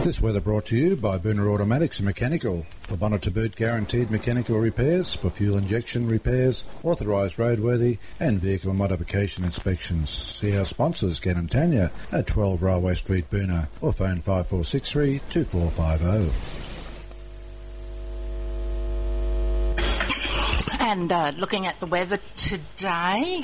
This weather brought to you by Booner Automatics and Mechanical. For bonnet to boot guaranteed mechanical repairs, for fuel injection repairs, authorised roadworthy and vehicle modification inspections. See our sponsors, Ken and Tanya, at 12 Railway Street, Booner, or phone 5463 2450. And looking at the weather today,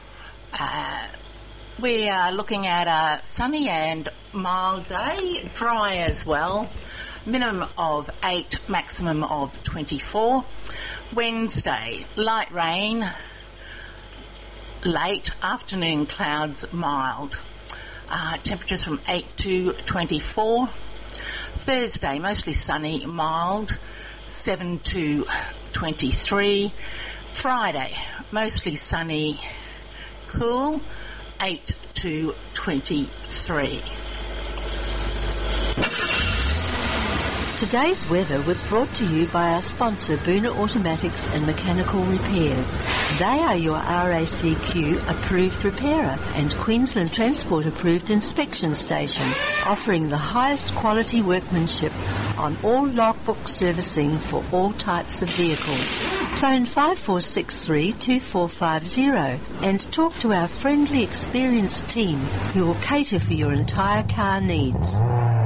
we are looking at a sunny and mild day, dry as well. Minimum of 8, maximum of 24. Wednesday, light rain, late afternoon clouds, mild. Temperatures from 8 to 24. Thursday, mostly sunny, mild, 7 to 23. Friday, mostly sunny, cool, 8 to 23. Today's weather was brought to you by our sponsor, Booner Automatics and Mechanical Repairs. They are your RACQ approved repairer and Queensland Transport approved inspection station, offering the highest quality workmanship on all logbook servicing for all types of vehicles. Phone 5463 2450 and talk to our friendly, experienced team who will cater for your entire car needs.